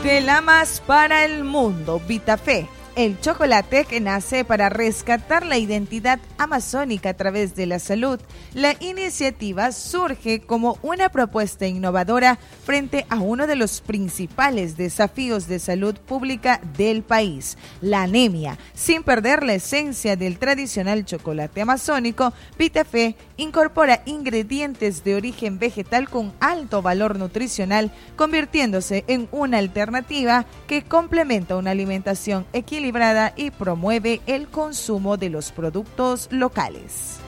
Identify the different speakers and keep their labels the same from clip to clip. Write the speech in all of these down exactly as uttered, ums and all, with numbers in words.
Speaker 1: De Lamas para el mundo, Vitafé. El chocolate que nace para rescatar la identidad amazónica a través de la salud. La iniciativa surge como una propuesta innovadora frente a uno de los principales desafíos de salud pública del país, la anemia. Sin perder la esencia del tradicional chocolate amazónico, Vitafé incorpora ingredientes de origen vegetal con alto valor nutricional, convirtiéndose en una alternativa que complementa una alimentación equilibrada y promueve el consumo de los productos locales.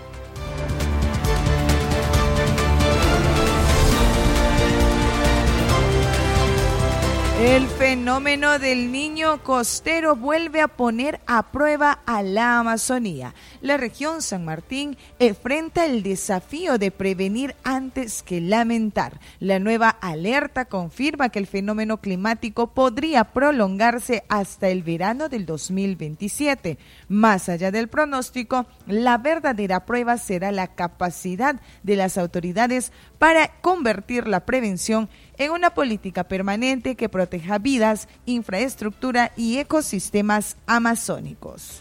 Speaker 1: El fenómeno del niño costero vuelve a poner a prueba a la Amazonía. La región San Martín enfrenta el desafío de prevenir antes que lamentar. La nueva alerta confirma que el fenómeno climático podría prolongarse hasta el verano del dos mil veintisiete. Más allá del pronóstico, la verdadera prueba será la capacidad de las autoridades para convertir la prevención en una política permanente que proteja vidas, infraestructura y ecosistemas amazónicos.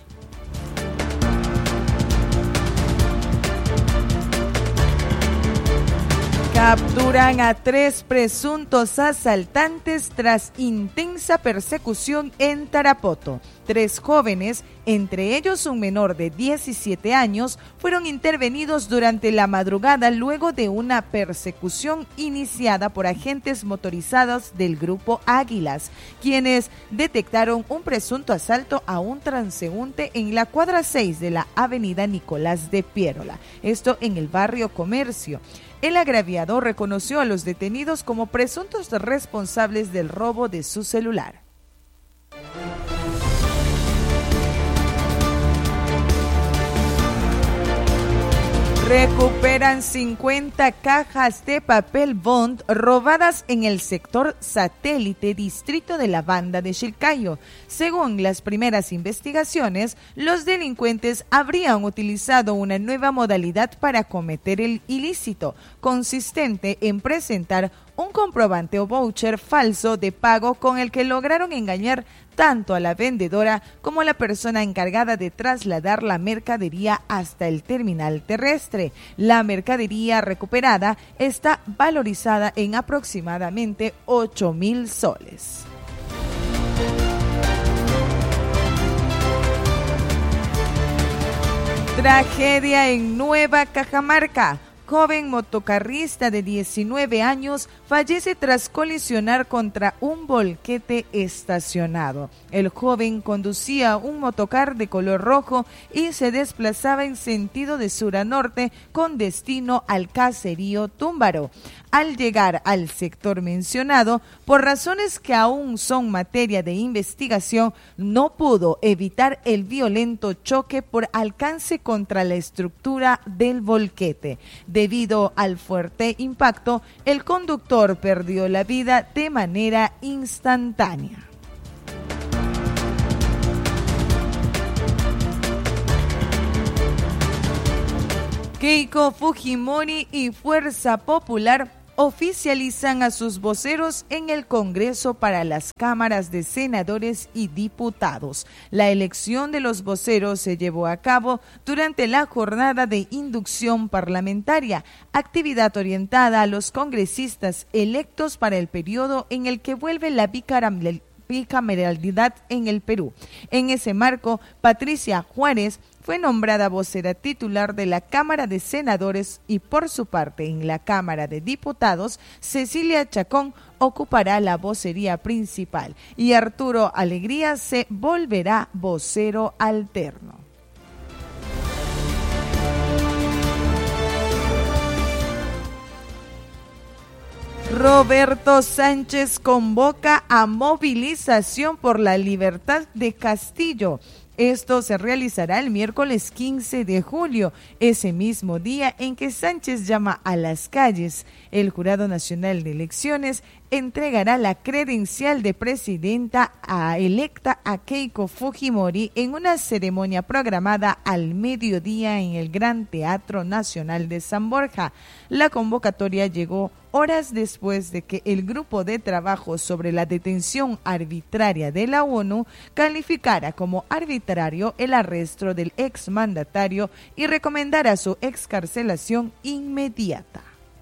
Speaker 1: Capturan a tres presuntos asaltantes tras intensa persecución en Tarapoto. Tres jóvenes, entre ellos un menor de diecisiete años, fueron intervenidos durante la madrugada luego de una persecución iniciada por agentes motorizados del Grupo Águilas, quienes detectaron un presunto asalto a un transeúnte en la cuadra seis de la avenida Nicolás de Piérola, esto en el barrio Comercio. El agraviado reconoció a los detenidos como presuntos responsables del robo de su celular. Recuperan cincuenta cajas de papel bond robadas en el sector satélite distrito de la Banda de Chilcayo. Según las primeras investigaciones, los delincuentes habrían utilizado una nueva modalidad para cometer el ilícito, consistente en presentar un comprobante o voucher falso de pago con el que lograron engañar tanto a la vendedora como a la persona encargada de trasladar la mercadería hasta el terminal terrestre. La mercadería recuperada está valorizada en aproximadamente ocho mil soles. Tragedia en Nueva Cajamarca. Joven motocarrista de diecinueve años fallece tras colisionar contra un volquete estacionado. El joven conducía un motocar de color rojo y se desplazaba en sentido de sur a norte con destino al caserío Túmbaro. Al llegar al sector mencionado, por razones que aún son materia de investigación, no pudo evitar el violento choque por alcance contra la estructura del volquete. Debido al fuerte impacto, el conductor perdió la vida de manera instantánea. Keiko Fujimori y Fuerza Popular oficializan a sus voceros en el Congreso para las cámaras de senadores y diputados. La elección de los voceros se llevó a cabo durante la jornada de inducción parlamentaria, actividad orientada a los congresistas electos para el periodo en el que vuelve la bicameral- bicameralidad en el Perú. En ese marco, Patricia Juárez fue nombrada vocera titular de la Cámara de Senadores y por su parte en la Cámara de Diputados, Cecilia Chacón ocupará la vocería principal y Arturo Alegría se volverá vocero alterno. Roberto Sánchez convoca a movilización por la libertad de Castillo. Esto se realizará el miércoles quince de julio, ese mismo día en que Sánchez llama a las calles. El Jurado Nacional de Elecciones entregará la credencial de presidenta a electa a Keiko Fujimori en una ceremonia programada al mediodía en el Gran Teatro Nacional de San Borja. La convocatoria llegó horas después de que el grupo de trabajo sobre la detención arbitraria de la ONU calificara como arbitrario el arresto del exmandatario y recomendara su excarcelación inmediata.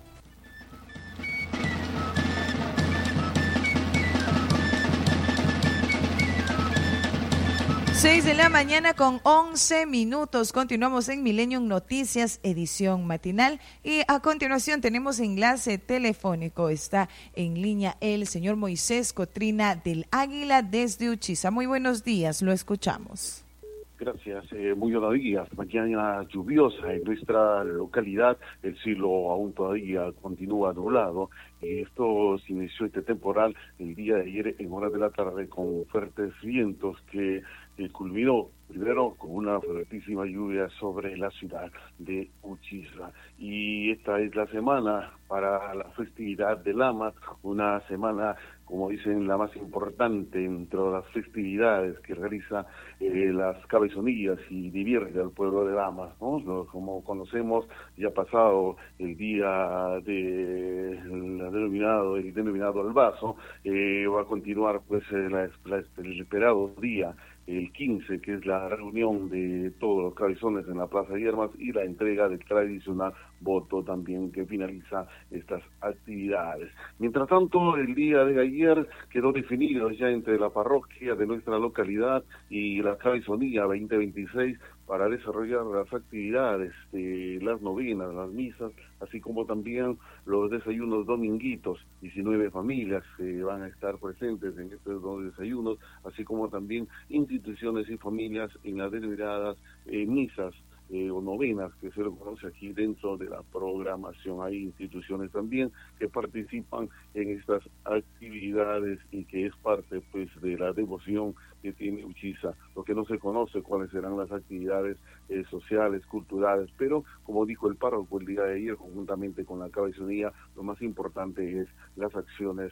Speaker 1: Seis de la mañana con once minutos. Continuamos en Millennium Noticias, edición matinal. Y a continuación tenemos enlace telefónico. Está en línea el señor Moisés Cotrina del Águila desde Uchiza. Muy buenos días, lo escuchamos.
Speaker 2: Gracias, eh, muy buenos días. Mañana lluviosa en nuestra localidad, el cielo aún todavía continúa nublado y esto se inició este temporal el día de ayer en horas de la tarde con fuertes vientos que eh, culminó primero con una fuertísima lluvia sobre la ciudad de Uchiza. Y esta es la semana para la festividad de Lamas, una semana, como dicen, la más importante entre las festividades que realiza eh, las cabezonillas y divierte al pueblo de Lamas, ¿no? Como conocemos, ya pasado el día de el denominado, el denominado Albazo, eh, va a continuar pues eh, la, la, el esperado día el quince, que es la reunión de todos los cabezones en la Plaza de Yermas y la entrega del tradicional voto también que finaliza estas actividades. Mientras tanto, el día de ayer quedó definido ya entre la parroquia de nuestra localidad y la cabezonía veinte veintiséis para desarrollar las actividades de las novenas, las misas, así como también los desayunos dominguitos. diecinueve familias eh, van a estar presentes en estos dos desayunos, así como también instituciones y familias en las denominadas eh, misas Eh, o novenas, que se lo conoce aquí dentro de la programación. Hay instituciones también que participan en estas actividades y que es parte pues de la devoción que tiene Uchiza. Lo que no se conoce cuáles serán las actividades eh, sociales, culturales, pero como dijo el párroco el día de ayer, conjuntamente con la cabezonía, lo más importante es las acciones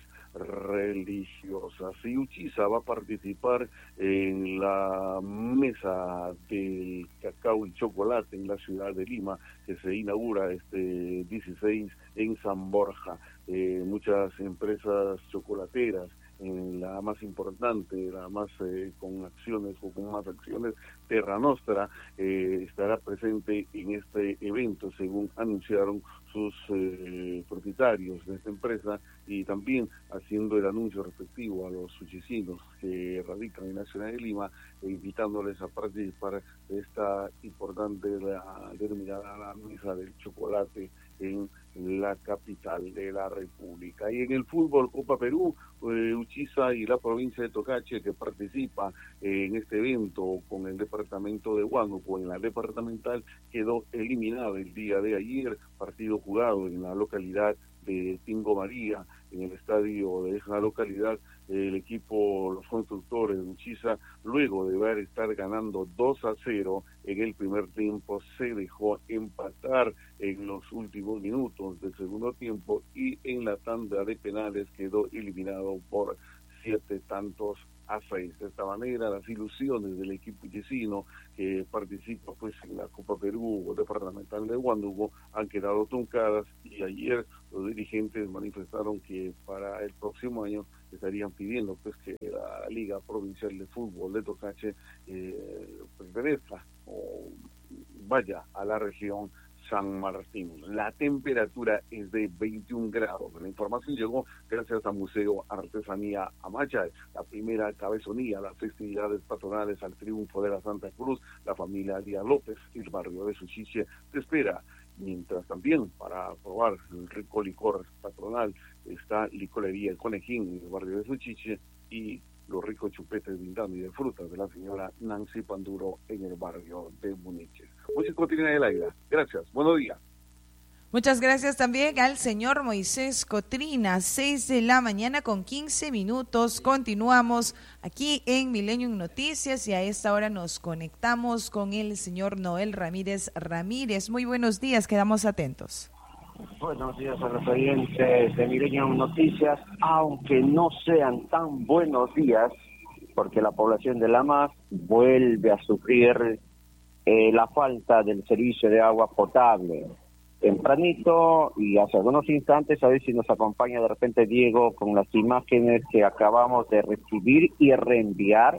Speaker 2: religiosas. Y Uchiza va a participar en la mesa del cacao y chocolate en la ciudad de Lima, que se inaugura este dieciséis en San Borja. Eh, muchas empresas chocolateras, en la más importante, la más eh, con acciones o con más acciones, Terra Nostra, eh, estará presente en este evento, según anunciaron sus eh, propietarios de esta empresa, y también haciendo el anuncio respectivo a los uchicinos que radican en la ciudad de Lima, e invitándoles a participar de esta importante, la denominada la mesa del chocolate en la capital de la República. Y en el fútbol Copa Perú, eh, Uchiza y la provincia de Tocache, que participa eh, en este evento con el departamento de Huánuco, en la departamental, quedó eliminado el día de ayer, partido jugado en la localidad de Tingo María, en el estadio de esa localidad. El equipo, los constructores de Uchiza, luego de ver estar ganando dos a cero en el primer tiempo, se dejó empatar en los últimos minutos del segundo tiempo y en la tanda de penales quedó eliminado por siete tantos a seis. De esta manera, las ilusiones del equipo uchicino que participa pues en la Copa Perú departamental de Huánuco han quedado truncadas, y ayer los dirigentes manifestaron que para el próximo año estarían pidiendo pues que la Liga Provincial de Fútbol de Tocache eh, pertenezca o vaya a la región San Martín. La temperatura es de veintiún grados. La información llegó gracias al Museo Artesanía Amachay, la primera cabezonía, las festividades patronales al triunfo de la Santa Cruz. La familia Díaz López, el barrio de Suchiche, te espera. Mientras también, para probar el rico licor patronal, está Licorería El Conejín en el barrio de Suchiche, y los ricos chupetes de Indano y de frutas de la señora Nancy Panduro en el barrio de Muniches. Música Cotrina del Águila. Gracias. Buenos días.
Speaker 1: Muchas gracias también al señor Moisés Cotrina. Seis de la mañana con quince minutos. Continuamos aquí en Millennium Noticias y a esta hora nos conectamos con el señor Noel Ramírez Ramírez. Muy buenos días, quedamos atentos.
Speaker 3: Buenos días a los oyentes de Milenio Noticias, aunque no sean tan buenos días, porque la población de Lamas vuelve a sufrir eh, la falta del servicio de agua potable. Tempranito y hace algunos instantes, a ver si nos acompaña de repente Diego con las imágenes que acabamos de recibir y reenviar.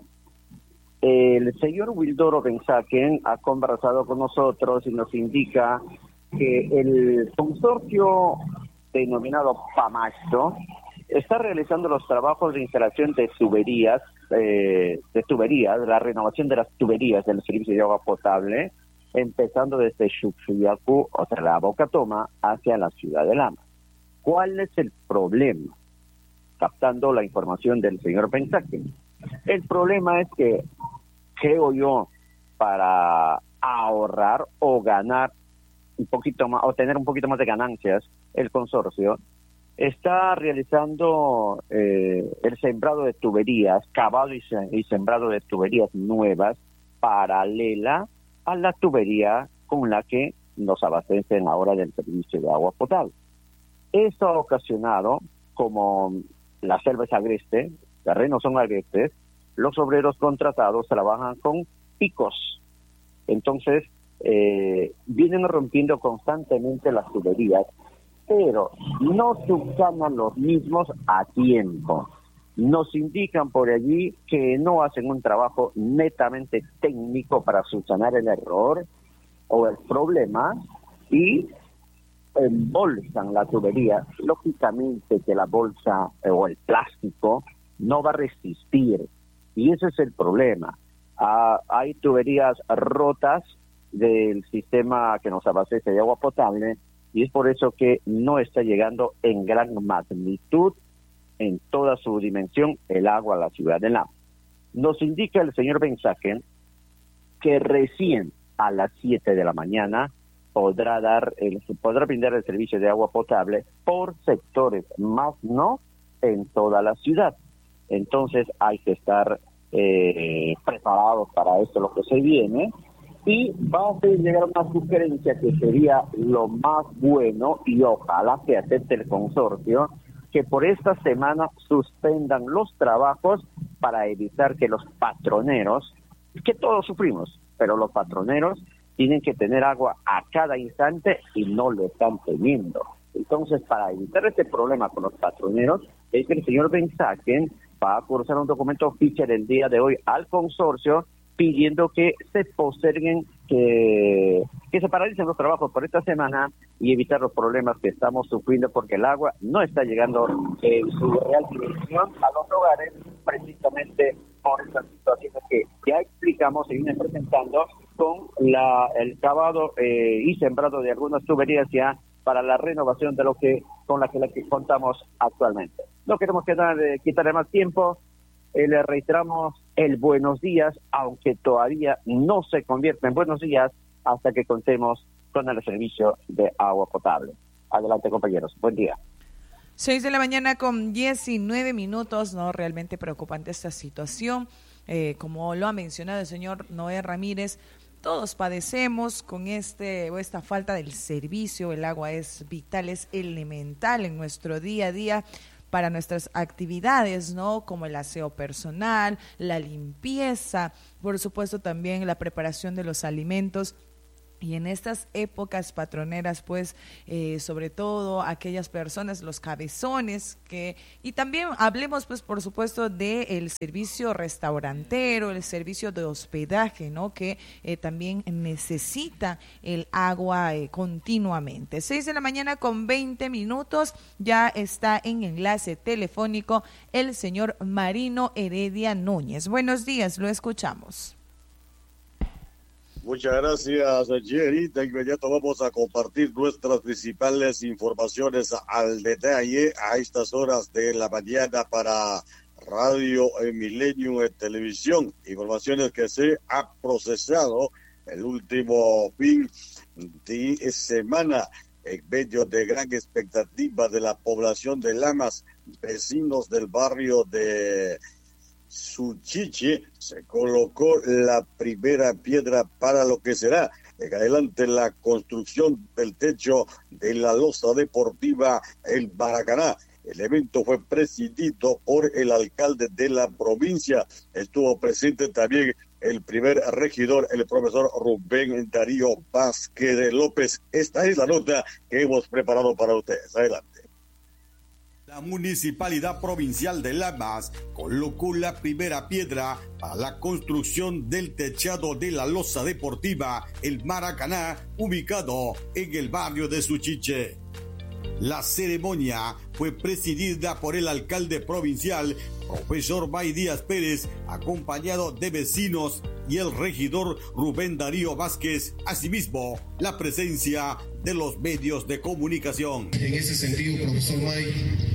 Speaker 3: El señor Wildoro Benzaken ha conversado con nosotros y nos indica que el consorcio denominado PAMASTO está realizando los trabajos de instalación de tuberías, eh, de tuberías, la renovación de las tuberías del servicio de agua potable, empezando desde Xuxuyacu, o sea, la Boca Toma, hacia la ciudad de Lama. ¿Cuál es el problema? Captando la información del señor Benzaken. El problema es que, creo yo, para ahorrar o ganar un poquito más, o tener un poquito más de ganancias, el consorcio está realizando eh, el sembrado de tuberías, cavado y, y sembrado de tuberías nuevas, paralela a la tubería con la que nos abastecen ahora del servicio de agua potable. Esto ha ocasionado, como la selva es agreste, terrenos son agrestes, los obreros contratados trabajan con picos. Entonces, eh, vienen rompiendo constantemente las tuberías, pero no subsanan los mismos a tiempo. Nos indican por allí que no hacen un trabajo netamente técnico para subsanar el error o el problema y embolsan la tubería. Lógicamente que la bolsa eh, o el plástico no va a resistir y ese es el problema. Ah, hay tuberías rotas del sistema que nos abastece de agua potable y es por eso que no está llegando en gran magnitud en toda su dimensión el agua a la ciudad de Lama. Nos indica el señor Benzaken que recién a las siete de la mañana podrá dar el, podrá brindar el servicio de agua potable por sectores, más no en toda la ciudad. Entonces hay que estar eh, preparados para esto, lo que se viene, y vamos a llegar a una sugerencia que sería lo más bueno y ojalá que acepte el consorcio, que por esta semana suspendan los trabajos para evitar que los patroneros, que todos sufrimos, pero los patroneros tienen que tener agua a cada instante y no lo están teniendo. Entonces, para evitar este problema con los patroneros, es que el señor Benzaken va a cursar un documento oficial el día de hoy al consorcio pidiendo que se posterguen, que, que se paralicen los trabajos por esta semana y evitar los problemas que estamos sufriendo porque el agua no está llegando en su real dimensión a los hogares precisamente por estas situaciones que ya explicamos y vienen presentando con la, el cavado eh, y sembrado de algunas tuberías ya para la renovación de lo que con la que, la que contamos actualmente. No queremos quedar, eh, quitarle más tiempo. Eh, le reiteramos el buenos días, aunque todavía no se convierte en buenos días hasta que contemos con el servicio de agua potable. Adelante, compañeros. Buen día.
Speaker 1: Seis de la mañana con diecinueve minutos, ¿no? Realmente preocupante esta situación. Eh, como lo ha mencionado el señor Noé Ramírez, todos padecemos con este o esta falta del servicio. El agua es vital, es elemental en nuestro día a día para nuestras actividades, ¿no? Como el aseo personal, la limpieza, por supuesto también la preparación de los alimentos. Y en estas épocas patroneras, pues, eh, sobre todo aquellas personas, los cabezones, que y también hablemos, pues, por supuesto, del servicio restaurantero, el servicio de hospedaje, ¿no? Que eh, también necesita el agua eh, continuamente. Seis de la mañana con veinte minutos, ya está en enlace telefónico el señor Marino Heredia Núñez. Buenos días, lo escuchamos.
Speaker 4: Muchas gracias, Jerry. De inmediato vamos a compartir nuestras principales informaciones al detalle a estas horas de la mañana para Radio Milenio en Televisión. Informaciones que se ha procesado el último fin de semana en medio de gran expectativa de la población de Lamas, vecinos del barrio de Suchiche. Se colocó la primera piedra para lo que será en adelante la construcción del techo de la losa deportiva El Maracaná. El evento fue presidido por el alcalde de la provincia. Estuvo presente también el primer regidor, el profesor Rubén Darío Vázquez López. Esta es la nota que hemos preparado para ustedes. Adelante.
Speaker 5: La Municipalidad Provincial de Lamas colocó la primera piedra para la construcción del techado de la losa deportiva El Maracaná, ubicado en el barrio de Suchiche. La ceremonia fue presidida por el alcalde provincial, profesor Bay Díaz Pérez, acompañado de vecinos y el regidor Rubén Darío Vázquez, asimismo la presencia de los medios de comunicación.
Speaker 6: En ese sentido, profesor Bay,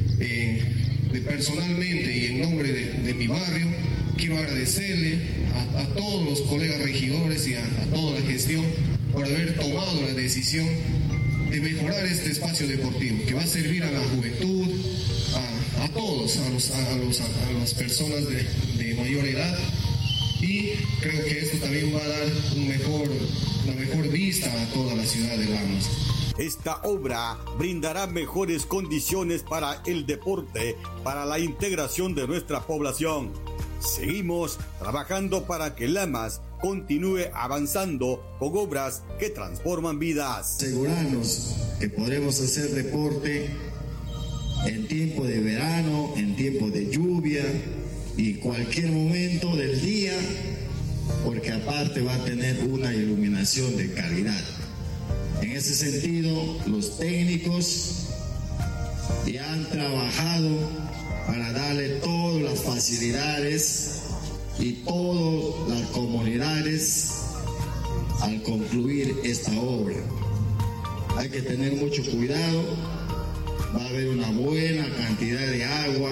Speaker 6: eh, de personalmente y en nombre de, de mi barrio, quiero agradecerle a, a todos los colegas regidores y a, a toda la gestión por haber tomado la decisión de mejorar este espacio deportivo, que va a servir a la juventud, a, a todos, a, los, a, los, a, a las personas de, de mayor edad, y creo que esto también va a dar un mejor, una mejor vista a toda la ciudad de Lamas.
Speaker 5: Esta obra brindará mejores condiciones para el deporte, para la integración de nuestra población. Seguimos trabajando para que Lamas continúe avanzando con obras que transforman vidas.
Speaker 7: Asegurarnos que podremos hacer deporte en tiempo de verano, en tiempo de lluvia y cualquier momento del día, porque aparte va a tener una iluminación de calidad. En ese sentido, los técnicos ya han trabajado para darle todas las facilidades y todas las comunidades al concluir esta obra. Hay que tener mucho cuidado, va a haber una buena cantidad de agua,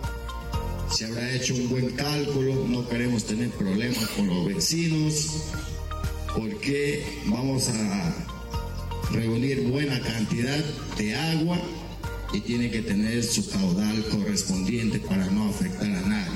Speaker 7: se habrá hecho un buen cálculo, no queremos tener problemas con los vecinos, porque vamos a reunir buena cantidad de agua y tiene que tener su caudal correspondiente para no afectar a nadie.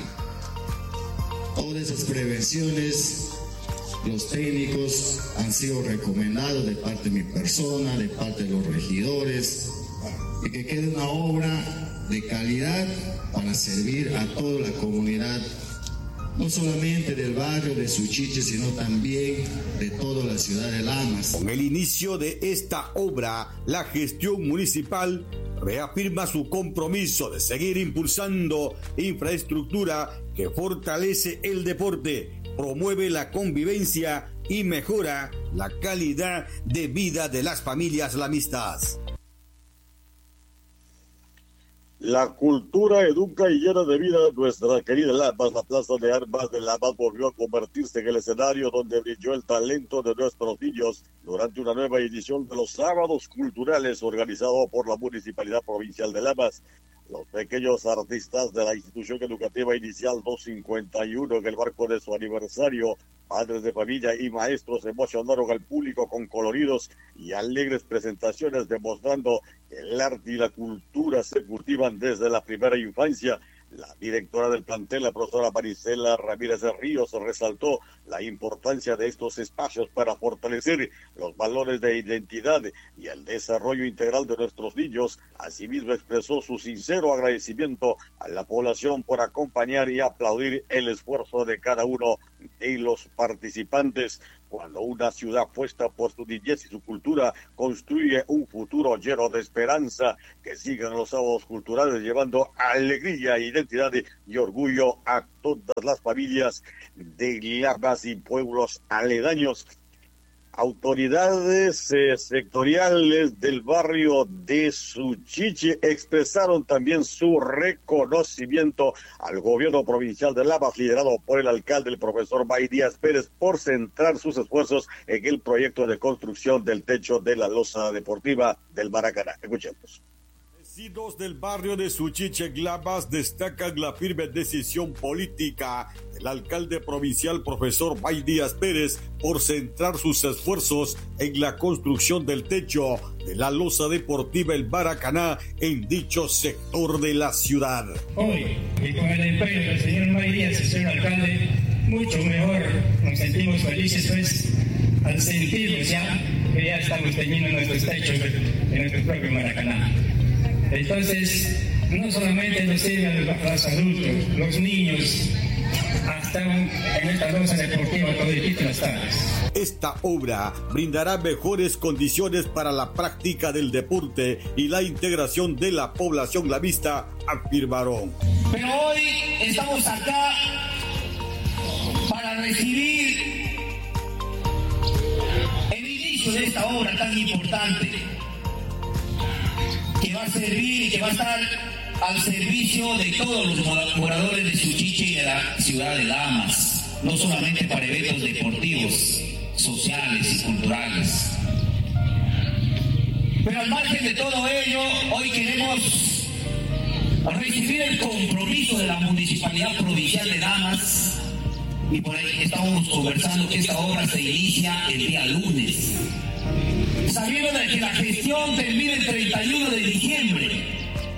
Speaker 7: Todas esas prevenciones, los técnicos han sido recomendados de parte de mi persona, de parte de los regidores, y que quede una obra de calidad para servir a toda la comunidad, no solamente del barrio de Suchiche, sino también de toda la ciudad de Lamas.
Speaker 5: Con el inicio de esta obra, la gestión municipal reafirma su compromiso de seguir impulsando infraestructura que fortalece el deporte, promueve la convivencia y mejora la calidad de vida de las familias lamistas.
Speaker 4: La cultura educa y llena de vida nuestra querida Lamas. La Plaza de Armas de Lamas volvió a convertirse en el escenario donde brilló el talento de nuestros niños durante una nueva edición de los Sábados Culturales organizado por la Municipalidad Provincial de Lamas. Los pequeños artistas de la institución educativa inicial doscientos cincuenta y uno, en el marco de su aniversario, padres de familia y maestros emocionaron al público con coloridos y alegres presentaciones, demostrando que el arte y la cultura se cultivan desde la primera infancia. La directora del plantel, la profesora Marisela Ramírez de Ríos, resaltó la importancia de estos espacios para fortalecer los valores de identidad y el desarrollo integral de nuestros niños. Asimismo, expresó su sincero agradecimiento a la población por acompañar y aplaudir el esfuerzo de cada uno de los participantes. Cuando una ciudad apuesta por su niñez y su cultura, construye un futuro lleno de esperanza. Que sigan los sábados culturales llevando alegría, identidad y orgullo a todas las familias de Lamas y pueblos aledaños. Autoridades eh, sectoriales del barrio de Suchiche expresaron también su reconocimiento al gobierno provincial de Lamas, liderado por el alcalde, el profesor Bay Díaz Pérez, por centrar sus esfuerzos en el proyecto de construcción del techo de la losa deportiva del Maracaná. Escuchemos.
Speaker 5: Vecinos del barrio de Suchiche, Lamas, destacan la firme decisión política del alcalde provincial, profesor Bay Díaz Pérez, por centrar sus esfuerzos en la construcción del techo de la losa deportiva El Maracaná en dicho sector de la ciudad.
Speaker 8: Hoy, y con el empeño del señor Bay Díaz, el señor alcalde, mucho mejor, nos sentimos felices, pues, al sentirnos ya que ya estamos teniendo nuestros techos en nuestro propio Maracaná. Entonces, no solamente nos sirven a los adultos, los niños, hasta en esta losa deportiva todo el las tardes.
Speaker 5: Esta obra brindará mejores condiciones para la práctica del deporte y la integración de la población lavista, afirmaron.
Speaker 9: Pero hoy estamos acá para recibir el inicio de esta obra tan importante que va a servir y que va a estar al servicio de todos los moradores de Suchiche y de la ciudad de Lamas, no solamente para eventos deportivos, sociales y culturales. Pero al margen de todo ello, hoy queremos recibir el compromiso de la Municipalidad Provincial de Lamas, y por ahí estamos conversando que esta obra se inicia el día lunes, sabiendo de que la gestión termina el treinta y uno de diciembre.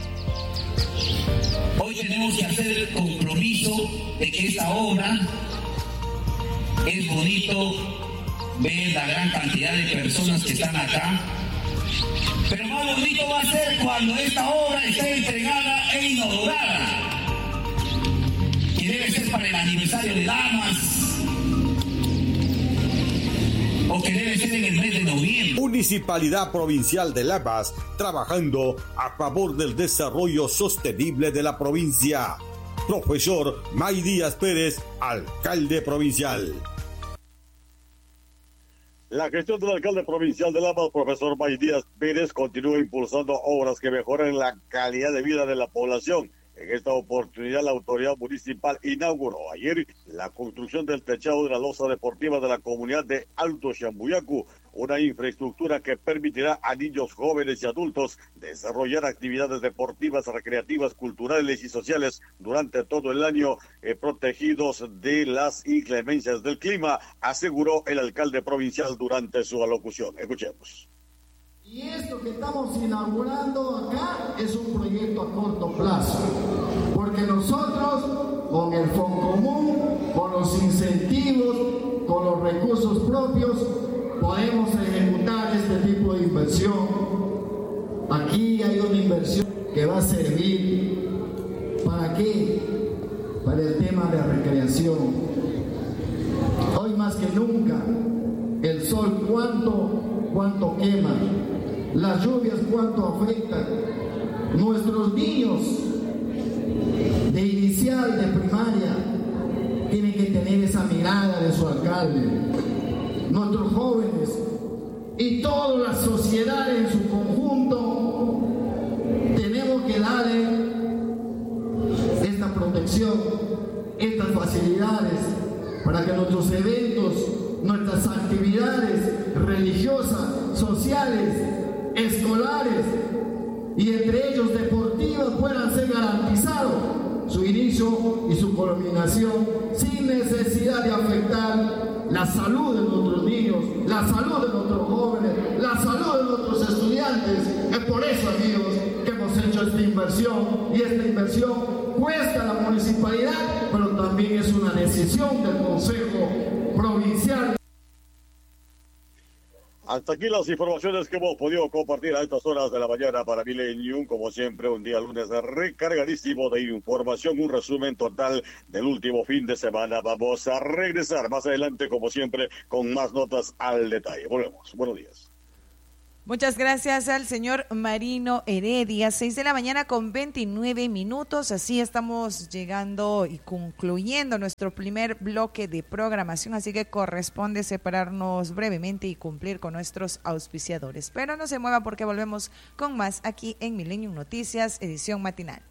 Speaker 9: Hoy tenemos que hacer el compromiso de que esta obra es bonito ver la gran cantidad de personas que están acá, pero más bonito va a ser cuando esta obra esté entregada e inaugurada, que debe ser para el aniversario de Lamas, o que debe ser en el mes de noviembre.
Speaker 5: Municipalidad Provincial de Lamas, trabajando a favor del desarrollo sostenible de la provincia. Profesor May Díaz Pérez, alcalde provincial.
Speaker 4: La gestión del alcalde provincial de Lamas, profesor May Díaz Pérez, continúa impulsando obras que mejoren la calidad de vida de la población. En esta oportunidad, la autoridad municipal inauguró ayer la construcción del techado de la losa deportiva de la comunidad de Alto Chambuyacu, una infraestructura que permitirá a niños, jóvenes y adultos desarrollar actividades deportivas, recreativas, culturales y sociales durante todo el año, eh, protegidos de las inclemencias del clima, aseguró el alcalde provincial durante su alocución. Escuchemos.
Speaker 10: Y esto que estamos inaugurando acá es un proyecto a corto plazo, porque nosotros con el Fondo Común, con los incentivos, con los recursos propios, podemos ejecutar este tipo de inversión. Aquí hay una inversión que va a servir ¿para qué? Para el tema de recreación. Hoy más que nunca, el sol cuánto, cuánto quema, las lluvias cuánto afectan. Nuestros niños de inicial, de primaria, tienen que tener esa mirada de su alcalde. Nuestros jóvenes y toda la sociedad en su conjunto tenemos que darle esta protección, estas facilidades para que nuestros eventos, nuestras actividades religiosas, sociales, escolares y entre ellos deportivas puedan ser garantizados su inicio y su culminación sin necesidad de afectar la salud de nuestros niños, la salud de nuestros jóvenes, la salud de nuestros estudiantes. Es por eso, amigos, que hemos hecho esta inversión, y esta inversión cuesta a la municipalidad, pero también es una decisión del Consejo Provincial.
Speaker 4: Hasta aquí las informaciones que hemos podido compartir a estas horas de la mañana para Millennium. Como siempre, un día lunes recargadísimo de información, un resumen total del último fin de semana. Vamos a regresar más adelante, como siempre, con más notas al detalle. Volvemos. Buenos días.
Speaker 1: Muchas gracias al señor Marino Heredia. Seis de la mañana con veintinueve minutos. Así estamos llegando y concluyendo nuestro primer bloque de programación. Así que corresponde separarnos brevemente y cumplir con nuestros auspiciadores. Pero no se mueva porque volvemos con más aquí en Millennium Noticias, edición matinal.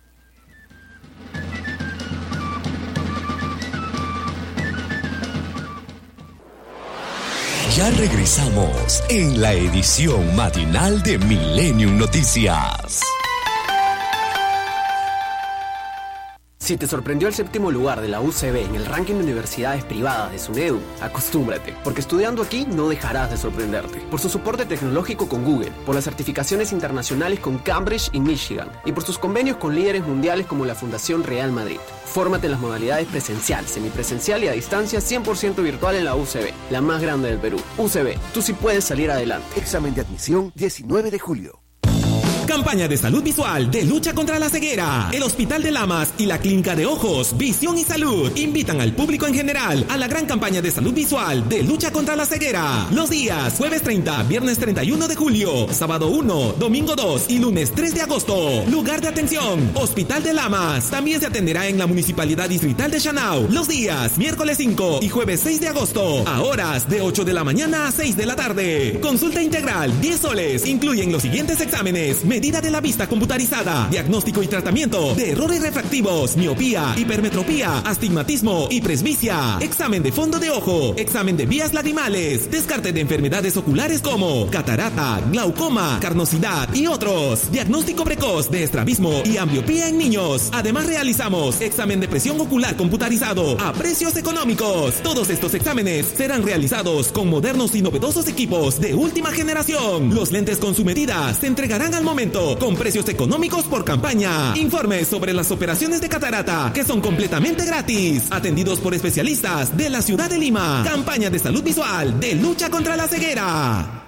Speaker 11: Ya regresamos en la edición matinal de Millennium Noticias.
Speaker 12: Si te sorprendió el séptimo lugar de la U C B en el ranking de universidades privadas de SUNEDU, acostúmbrate, porque estudiando aquí no dejarás de sorprenderte. Por su soporte tecnológico con Google, por las certificaciones internacionales con Cambridge y Michigan, y por sus convenios con líderes mundiales como la Fundación Real Madrid. Fórmate en las modalidades presencial, semipresencial y a distancia cien por ciento virtual en la U C B, la más grande del Perú. U C B, tú sí puedes salir adelante.
Speaker 13: Examen de admisión diecinueve de julio.
Speaker 14: Campaña de salud visual de lucha contra la ceguera. El Hospital de Lamas y la Clínica de Ojos, Visión y Salud invitan al público en general a la gran campaña de salud visual de lucha contra la ceguera. Los días jueves treinta, viernes treinta y uno de julio, sábado uno, domingo dos y lunes tres de agosto. Lugar de atención, Hospital de Lamas. También se atenderá en la Municipalidad Distrital de Chanao. Los días miércoles cinco y jueves seis de agosto, a horas de ocho de la mañana a seis de la tarde. Consulta integral, diez soles. Incluyen los siguientes exámenes: medida de la vista computarizada, diagnóstico y tratamiento de errores refractivos, miopía, hipermetropía, astigmatismo y presbicia, examen de fondo de ojo, examen de vías lagrimales, descarte de enfermedades oculares como catarata, glaucoma, carnosidad y otros, diagnóstico precoz de estrabismo y ambliopía en niños. Además realizamos examen de presión ocular computarizado a precios económicos. Todos estos exámenes serán realizados con modernos y novedosos equipos de última generación. Los lentes con su medida se entregarán al momento con precios económicos por campaña. Informes sobre las operaciones de catarata, que son completamente gratis, atendidos por especialistas de la ciudad de Lima. Campaña de salud visual de lucha contra la ceguera.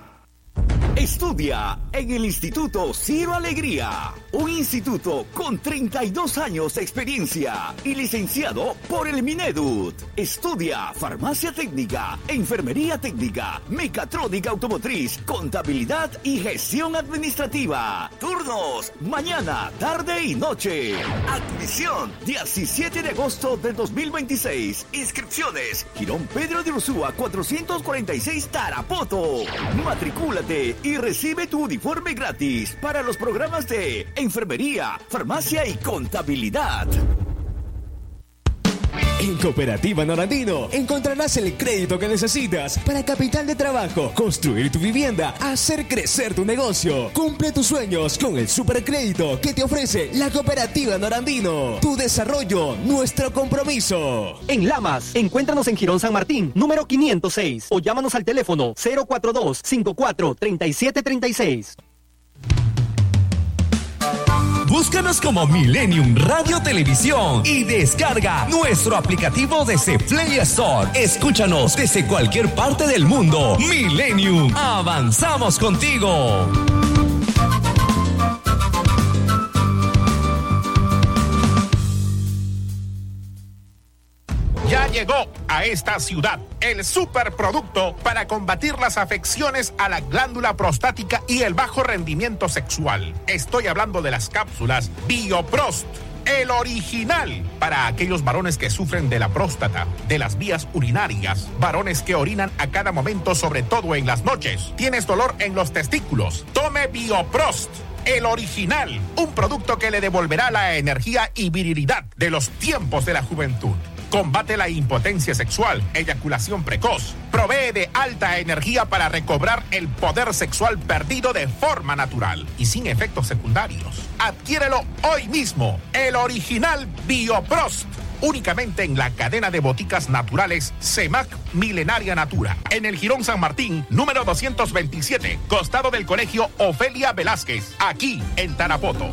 Speaker 11: Estudia en el Instituto Ciro Alegría, un instituto con treinta y dos años de experiencia y licenciado por el Minedut. Estudia farmacia técnica, enfermería técnica, mecatrónica automotriz, contabilidad y gestión administrativa. Turnos mañana, tarde y noche. Admisión diecisiete de agosto del dos mil veintiséis. Inscripciones: Girón Pedro de Ursúa cuatrocientos cuarenta y seis, Tarapoto. Matricúlate y recibe tu uniforme gratis para los programas de enfermería, farmacia y contabilidad.
Speaker 15: En Cooperativa Norandino encontrarás el crédito que necesitas para capital de trabajo, construir tu vivienda, hacer crecer tu negocio. Cumple tus sueños con el supercrédito que te ofrece la Cooperativa Norandino. Tu desarrollo, nuestro compromiso.
Speaker 16: En Lamas, encuéntranos en Girón San Martín, número quinientos seis, o llámanos al teléfono cero cuatro dos, cinco cuatro, tres siete tres seis.
Speaker 11: Búscanos como Millennium Radio Televisión y descarga nuestro aplicativo desde Play Store. Escúchanos desde cualquier parte del mundo. Millennium, avanzamos contigo.
Speaker 17: Ya llegó a esta ciudad el superproducto para combatir las afecciones a la glándula prostática y el bajo rendimiento sexual. Estoy hablando de las cápsulas Bioprost, el original para aquellos varones que sufren de la próstata, de las vías urinarias, varones que orinan a cada momento, sobre todo en las noches. ¿Tienes dolor en los testículos? Tome Bioprost, el original, un producto que le devolverá la energía y virilidad de los tiempos de la juventud. Combate la impotencia sexual, eyaculación precoz. Provee de alta energía para recobrar el poder sexual perdido de forma natural y sin efectos secundarios. Adquiérelo hoy mismo, el original Bioprost. Únicamente en la cadena de boticas naturales CEMAC Milenaria Natura. En el Girón San Martín, número doscientos veintisiete, costado del Colegio Ofelia Velázquez, aquí en Tarapoto.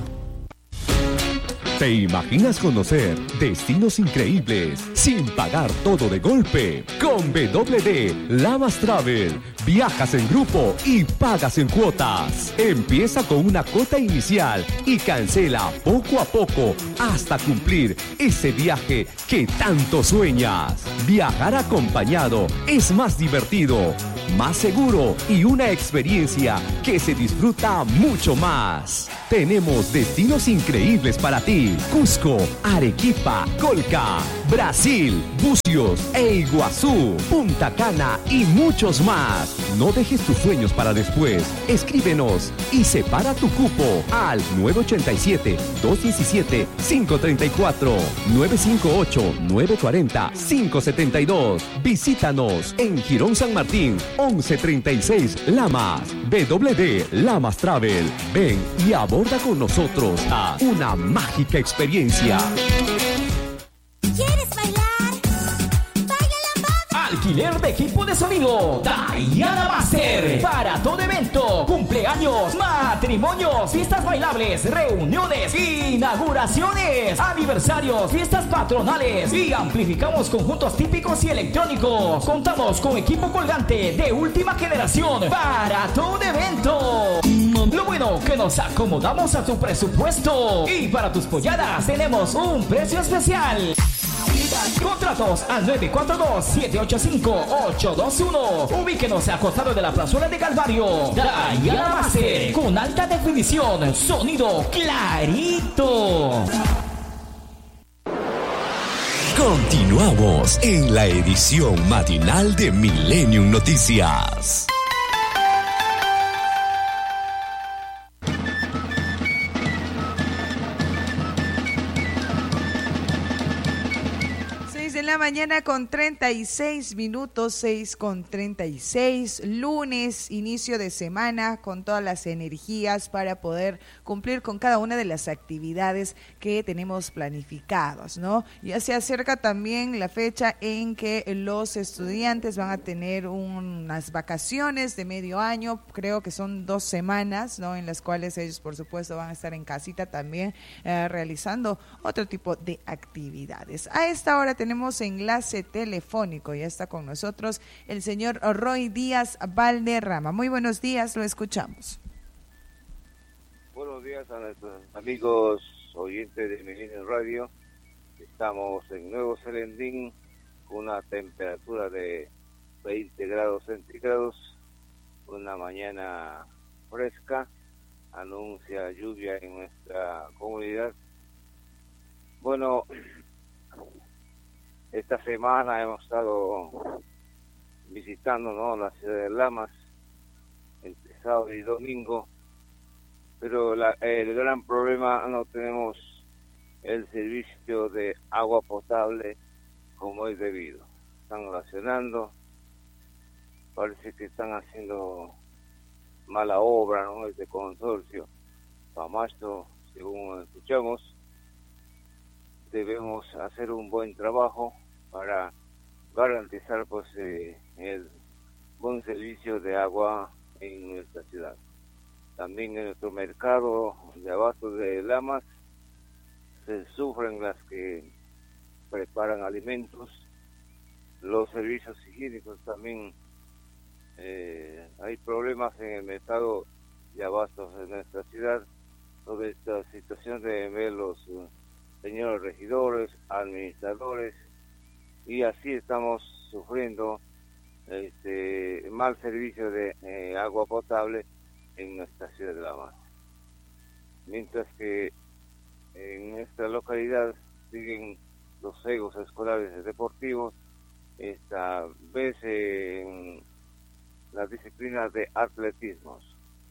Speaker 18: ¿Te imaginas conocer destinos increíbles sin pagar todo de golpe? Con W D Lamas Travel, viajas en grupo y pagas en cuotas. Empieza con una cuota inicial y cancela poco a poco hasta cumplir ese viaje que tanto sueñas. Viajar acompañado es más divertido, más seguro y una experiencia que se disfruta mucho más. Tenemos destinos increíbles para ti. Cusco, Arequipa, Colca, Brasil, Bucios e Iguazú, Punta Cana y muchos más. No dejes tus sueños para después. Escríbenos y separa tu cupo al nueve ocho siete, dos uno siete, cinco tres cuatro, nueve cinco ocho, nueve cuatro cero, cinco siete dos. Visítanos en Girón San Martín, once treinta y seis Lamas. W D Lamas Travel. Ven y aborda con nosotros a una mágica experiencia.
Speaker 19: alquiler de equipo de sonido. Diana Master. Para todo evento, cumpleaños, matrimonios, fiestas bailables, reuniones, inauguraciones, aniversarios, fiestas patronales y amplificamos conjuntos típicos y electrónicos. Contamos con equipo colgante de última generación para todo evento. Lo bueno que nos acomodamos a tu presupuesto y para tus polladas tenemos un precio especial. Contratos al nueve cuatro dos, siete ocho cinco, ocho dos uno. Ubíquenos a costado de la plazuela de Calvario. Diana Master, con alta definición, sonido clarito.
Speaker 20: Continuamos en la edición matinal de Millennium Noticias.
Speaker 1: La mañana con treinta y seis minutos, seis con treinta y seis, lunes, inicio de semana con todas las energías para poder cumplir con cada una de las actividades que tenemos planificados, ¿no? Ya se acerca también la fecha en que los estudiantes van a tener unas vacaciones de medio año, creo que son dos semanas, ¿no? En las cuales ellos, por supuesto, van a estar en casita también eh, realizando otro tipo de actividades. A esta hora tenemos enlace telefónico, ya está con nosotros el señor Roy Díaz Valderrama. Muy buenos días, lo escuchamos.
Speaker 21: Buenos días a nuestros amigos oyentes de Millennium Radio. Estamos en Nuevo Selendín con una temperatura de veinte grados centígrados, una mañana fresca, anuncia lluvia en nuestra comunidad. Bueno, esta semana hemos estado visitando, ¿no?, la ciudad de Lamas, entre sábado y domingo, pero la, el gran problema, no tenemos el servicio de agua potable como es debido. Están racionando, parece que están haciendo mala obra, ¿no?, este consorcio. Pamasto, según escuchamos, debemos hacer un buen trabajo para garantizar pues eh, el buen servicio de agua en nuestra ciudad. También en nuestro mercado de abasto de Lamas se sufren las que preparan alimentos, los servicios higiénicos también. Eh, hay problemas en el mercado de abastos de nuestra ciudad sobre esta situación de ver los uh, señores regidores, administradores, y así estamos sufriendo este mal servicio de eh, agua potable en nuestra ciudad de Lamas. Mientras que en nuestra localidad siguen los juegos escolares deportivos, esta vez en las disciplinas de atletismo.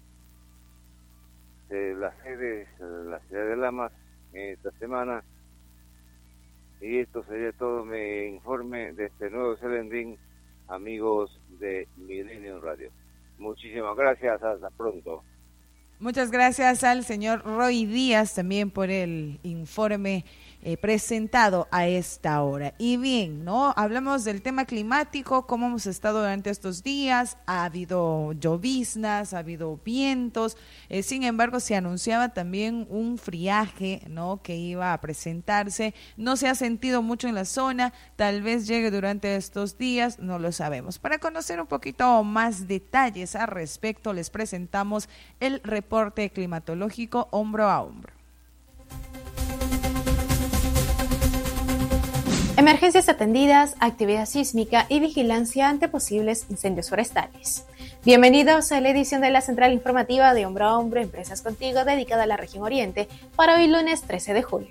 Speaker 21: De la sede es la ciudad de Lamas esta semana, y esto sería todo mi informe de este Nuevo Selendín, amigos de Millennium Radio. Muchísimas gracias, hasta pronto.
Speaker 1: Muchas gracias al señor Roy Díaz también por el informe eh, presentado a esta hora. Y bien, ¿no? Hablamos del tema climático, cómo hemos estado durante estos días. Ha habido lloviznas, ha habido vientos, eh, sin embargo se anunciaba también un friaje, ¿no?, que iba a presentarse. No se ha sentido mucho en la zona, tal vez llegue durante estos días, no lo sabemos. Para conocer un poquito más detalles al respecto, les presentamos el reporte climatológico hombro a hombro.
Speaker 22: Emergencias atendidas, actividad sísmica y vigilancia ante posibles incendios forestales. Bienvenidos a la edición de la Central Informativa de Hombro a Hombro, Empresas Contigo, dedicada a la región oriente, para hoy lunes trece de julio.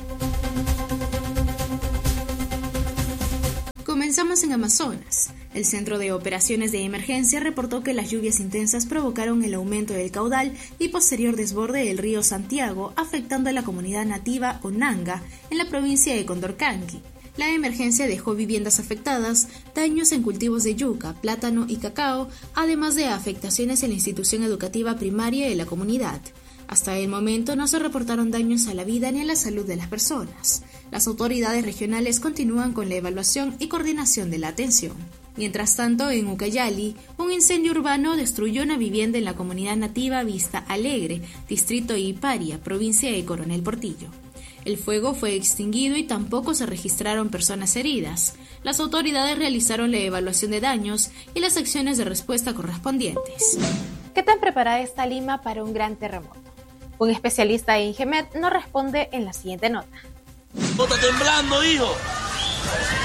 Speaker 22: Comenzamos en Amazonas. El Centro de Operaciones de Emergencia reportó que las lluvias intensas provocaron el aumento del caudal y posterior desborde del río Santiago, afectando a la comunidad nativa Onanga en la provincia de Condorcanqui. La emergencia dejó viviendas afectadas, daños en cultivos de yuca, plátano y cacao, además de afectaciones en la institución educativa primaria de la comunidad. Hasta el momento no se reportaron daños a la vida ni a la salud de las personas. Las autoridades regionales continúan con la evaluación y coordinación de la atención. Mientras tanto, en Ucayali, un incendio urbano destruyó una vivienda en la comunidad nativa Vista Alegre, distrito Iparia, provincia de Coronel Portillo. El fuego fue extinguido y tampoco se registraron personas heridas. Las autoridades realizaron la evaluación de daños y las acciones de respuesta correspondientes.
Speaker 2: ¿Qué tan preparada está Lima para un gran terremoto? Un especialista de INGEMET nos responde en la siguiente nota.
Speaker 3: ¡No está temblando, hijo!